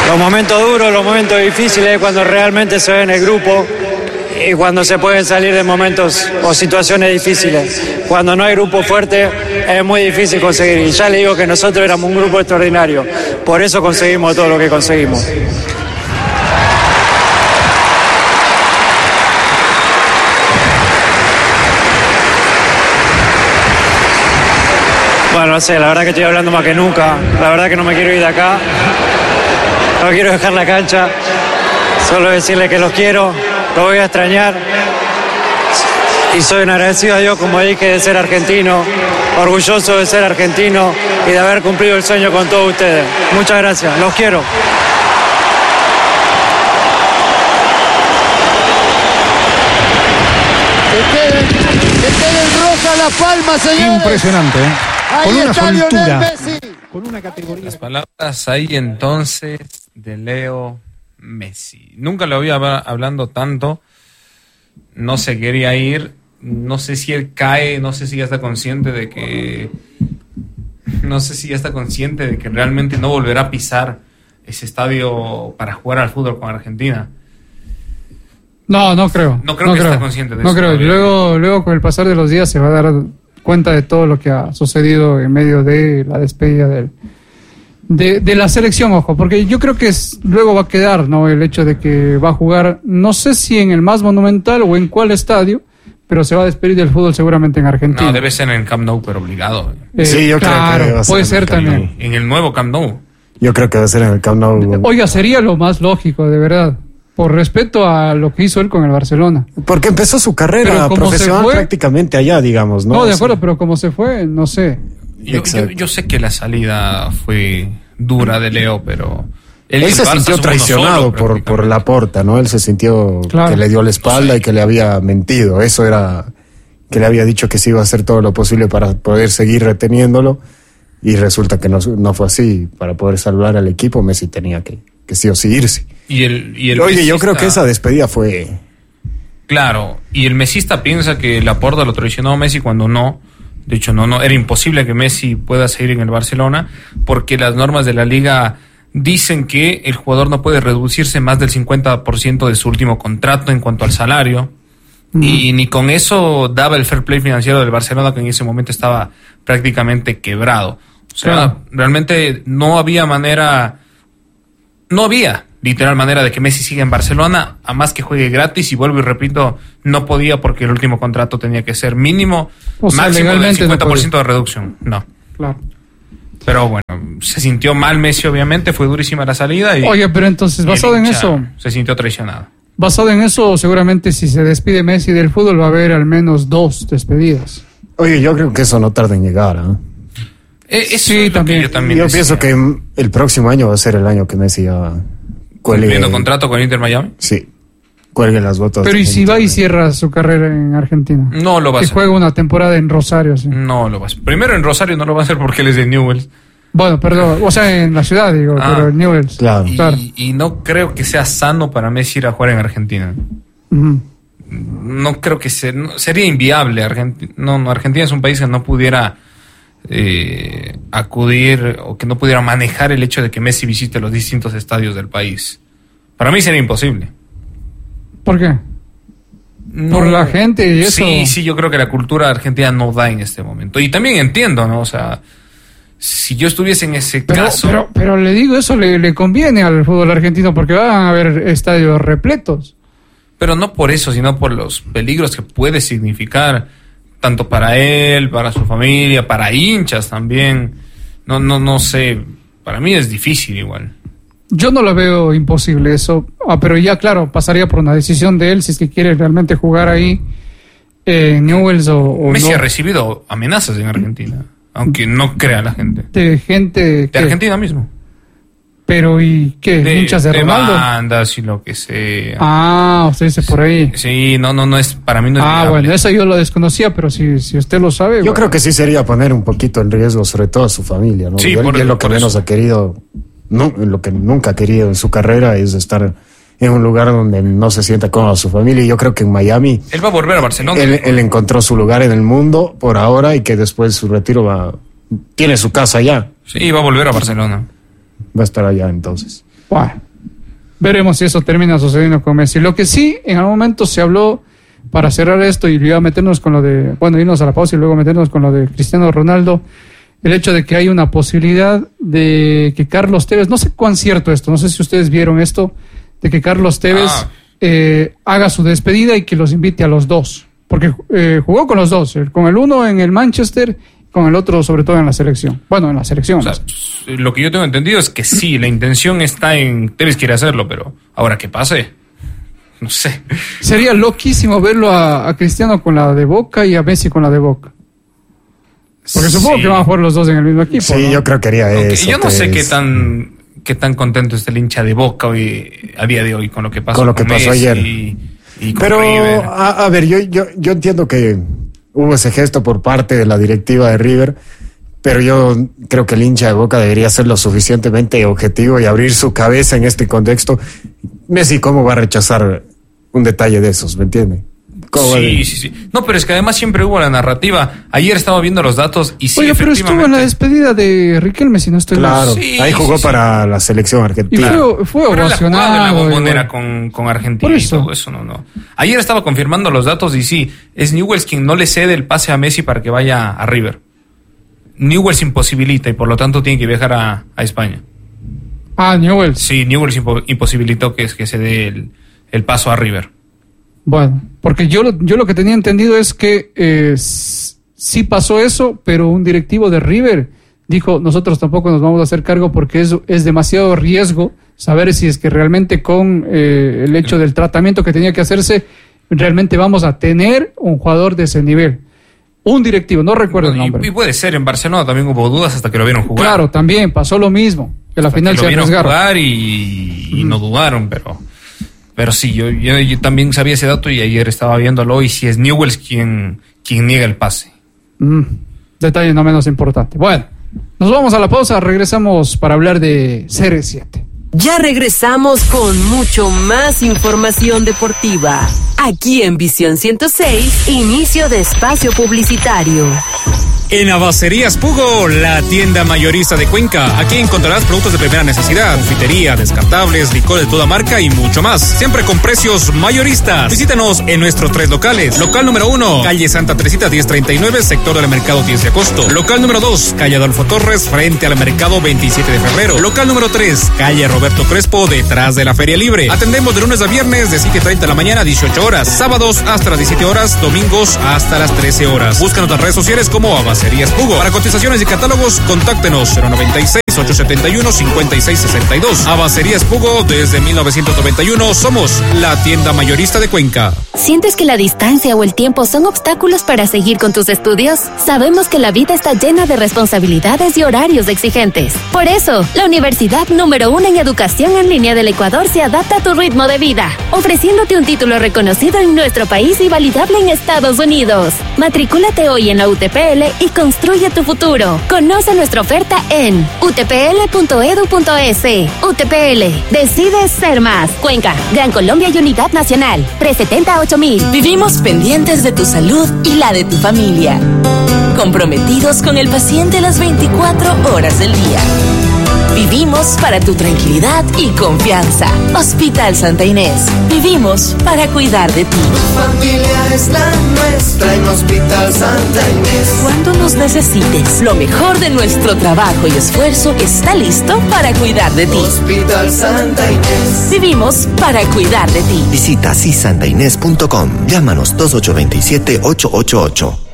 Los momentos duros, los momentos difíciles, cuando realmente se ve en el grupo y cuando se pueden salir de momentos o situaciones difíciles. Cuando no hay grupo fuerte es muy difícil conseguir. Y ya le digo que nosotros éramos un grupo extraordinario. Por eso conseguimos todo lo que conseguimos. Bueno, no sé, la verdad que estoy hablando más que nunca. La verdad que no me quiero ir de acá. No quiero dejar la cancha. Solo decirles que los quiero, los voy a extrañar. Y soy un agradecido a Dios, como dije, de ser argentino, orgulloso de ser argentino y de haber cumplido el sueño con todos ustedes. Muchas gracias, los quiero. Que queden rojas las palmas, señores. Impresionante, ¿eh? Ahí Con una está Lionel soltura, Messi. con una categoría. Las palabras ahí entonces de Leo Messi. Nunca lo había hablando tanto. No se quería ir. No sé si él cae, no sé si ya está consciente de que... No sé si ya está consciente de que realmente no volverá a pisar ese estadio para jugar al fútbol con Argentina. No creo. No creo que esté consciente de eso. No creo. Todavía. Luego con el pasar de los días se va a dar cuenta de todo lo que ha sucedido en medio de la despedida de la selección, ojo, porque yo creo que luego va a quedar, ¿no?, el hecho de que va a jugar, no sé si en el más monumental o en cuál estadio, pero se va a despedir del fútbol seguramente en Argentina. No, debe ser en el Camp Nou, pero obligado. Sí, yo claro, creo que va a ser puede en ser el Camp también. Nou. En el nuevo Camp Nou. Yo creo que va a ser en el Camp Nou. Oiga, sería lo más lógico, de verdad, por respeto a lo que hizo él con el Barcelona. Porque empezó su Pero carrera como profesional se fue, prácticamente allá, digamos, ¿no? No, de O sea, acuerdo, pero como se fue, no sé. Yo sé que la salida fue dura de Leo, pero... Él se sintió traicionado por Laporta, ¿no? Él se sintió que le dio la espalda y que le había mentido. Eso era que le había dicho que se iba a hacer todo lo posible para poder seguir reteniéndolo, y resulta que no fue así. Para poder salvar al equipo, Messi tenía que sí o sí irse. Y el Oye, mesista, yo creo que esa despedida fue... Claro, y el mesista piensa que Laporta lo traicionó a Messi cuando no. De hecho, no, era imposible que Messi pueda seguir en el Barcelona, porque las normas de la liga dicen que el jugador no puede reducirse más del 50% de su último contrato en cuanto al salario. Y ni con eso daba el fair play financiero del Barcelona, que en ese momento estaba prácticamente quebrado. O sea, realmente no había literal manera de que Messi siga en Barcelona, a más que juegue gratis. Y vuelvo y repito, no podía, porque el último contrato tenía que ser mínimo, máximo del 50% de reducción. No. Claro. Pero bueno, se sintió mal Messi, obviamente, fue durísima la salida. Oye, pero entonces, basado en eso... Se sintió traicionado. Basado en eso, seguramente si se despide Messi del fútbol va a haber al menos 2 despedidas. Oye, yo creo que eso no tarda en llegar, ¿eh? Sí, también. Yo pienso que el próximo año va a ser el año que Messi ya cuelgue... ¿Cumpliendo contrato con Inter Miami? Sí, cuelgue las botas. Pero ¿y si va y cierra su carrera en Argentina? No lo va a hacer. Que juega una temporada en Rosario, sí. No lo va a hacer. Primero en Rosario no lo va a hacer porque él es de Newell's. Bueno, perdón, o sea, en la ciudad, digo, pero en Newell's. Claro. Y no creo que sea sano para Messi ir a jugar en Argentina. Uh-huh. No creo que sería inviable. Argentina es un país que no pudiera acudir, o que no pudiera manejar el hecho de que Messi visite los distintos estadios del país. Para mí sería imposible. ¿Por qué? No, por la gente y eso. Sí, yo creo que la cultura argentina no da en este momento. Y también entiendo, ¿no? O sea, si yo estuviese en ese caso... Pero le digo, eso le conviene al fútbol argentino, porque van a haber estadios repletos. Pero no por eso, sino por los peligros que puede significar, tanto para él, para su familia, para hinchas también. No sé, para mí es difícil igual. Yo no lo veo imposible eso, pero ya claro, pasaría por una decisión de él si es que quiere realmente jugar ahí en Newell's o Messi no. ha recibido amenazas en Argentina, aunque no crea la gente. De gente... De Argentina mismo. Pero ¿y qué? ¿Hinchas de Ronaldo? De bandas y lo que sea. Ah, usted dice por ahí. Sí, no es, para mí no es viable. Bueno, eso yo lo desconocía, pero si usted lo sabe... Yo creo que sí sería poner un poquito en riesgo, sobre todo a su familia, ¿no? Sí, Y él lo que menos eso ha querido, lo que nunca ha querido en su carrera es estar en un lugar donde no se sienta cómodo su familia. Y yo creo que en Miami... Él va a volver a Barcelona. Él encontró su lugar en el mundo por ahora, y que después de su retiro tiene su casa allá. Sí, va a volver a Barcelona. Va a estar allá entonces. Bueno, veremos si eso termina sucediendo con Messi. Lo que sí, en algún momento se habló, para cerrar esto y ya meternos con lo de, bueno, irnos a la pausa y luego meternos con lo de Cristiano Ronaldo, el hecho de que hay una posibilidad de que Carlos Tevez, no sé cuán cierto esto, no sé si ustedes vieron esto, de que Carlos Tevez haga su despedida y que los invite a los dos, porque jugó con los dos, con el uno en el Manchester, con el otro sobre todo en la selección. Bueno, en la selección. O sea, lo que yo tengo entendido es que sí, la intención está en Tevez quiere hacerlo, pero ahora que pase, no sé. Sería loquísimo verlo a Cristiano con la de Boca y a Messi con la de Boca. Porque supongo que van a jugar los dos en el mismo equipo. Sí, ¿no? Yo creo que haría eso. Yo no sé qué tan contento está el hincha de Boca hoy, a día de hoy, con lo que pasó, con lo que pasó Messi ayer. Y con pero, River. A ver, yo entiendo que hubo ese gesto por parte de la directiva de River, pero yo creo que el hincha de Boca debería ser lo suficientemente objetivo y abrir su cabeza en este contexto. Messi, ¿cómo va a rechazar un detalle de esos? ¿Me entiende? Sí. No, pero es que además siempre hubo la narrativa. Ayer estaba viendo los datos y sí, oye, pero estuvo en la despedida de Riquelme, si no estoy mal. Claro, sí, ahí jugó para la selección argentina. Y fue ovacionado. En la bombonera con Argentina y todo eso, no. Ayer estaba confirmando los datos y sí, es Newell's quien no le cede el pase a Messi para que vaya a River. Newell's imposibilita y por lo tanto tiene que viajar a España. Newell's. Sí, Newell's imposibilitó que se dé el paso a River. Bueno, porque yo lo que tenía entendido es que sí pasó eso, pero un directivo de River dijo, nosotros tampoco nos vamos a hacer cargo porque es demasiado riesgo saber si es que realmente con el hecho del tratamiento que tenía que hacerse, realmente vamos a tener un jugador de ese nivel. Un directivo, no recuerdo el nombre. Y puede ser, en Barcelona también hubo dudas hasta que lo vieron jugar. Claro, también pasó lo mismo, que la final se arriesgaron. Jugar y no dudaron, pero sí, yo también sabía ese dato y ayer estaba viéndolo y si es Newell's quien niega el pase. Detalle no menos importante. Bueno, nos vamos a la pausa, regresamos para hablar de CR7. Ya regresamos con mucho más información deportiva. Aquí en Visión 106, inicio de espacio publicitario. En Abacerías Pugo, la tienda mayorista de Cuenca. Aquí encontrarás productos de primera necesidad, confitería, descartables, licor de toda marca y mucho más. Siempre con precios mayoristas. Visítanos en nuestros 3 locales. Local número 1, calle Santa Teresita 1039, sector del mercado 10 de agosto. Local número 2, calle Adolfo Torres, frente al mercado 27 de febrero. Local número 3, calle Roberto Crespo, detrás de la Feria Libre. Atendemos de lunes a viernes de 7:30 de la mañana a 18 horas. Sábados hasta las 17 horas, domingos hasta las 13 horas. Búscanos en las redes sociales como Abacerías Pugo. Para cotizaciones y catálogos, contáctenos 096-871-5662. Abacerías Pugo, desde 1991 somos la tienda mayorista de Cuenca. ¿Sientes que la distancia o el tiempo son obstáculos para seguir con tus estudios? Sabemos que la vida está llena de responsabilidades y horarios exigentes. Por eso, la universidad número 1 en educación en línea del Ecuador se adapta a tu ritmo de vida, ofreciéndote un título reconocido en nuestro país y validable en Estados Unidos. Matricúlate hoy en la UTPL y construye tu futuro. Conoce nuestra oferta en utpl.edu.es. UTPL, decides ser más. Cuenca, Gran Colombia y Unidad Nacional. 370-8000. Vivimos pendientes de tu salud y la de tu familia. Comprometidos con el paciente las 24 horas del día. Vivimos para tu tranquilidad y confianza. Hospital Santa Inés. Vivimos para cuidar de ti. Tu familia es la nuestra en Hospital Santa Inés. Cuando nos necesites, lo mejor de nuestro trabajo y esfuerzo está listo para cuidar de ti. Hospital Santa Inés. Vivimos para cuidar de ti. Visita sisantainés.com. Llámanos 2827-888.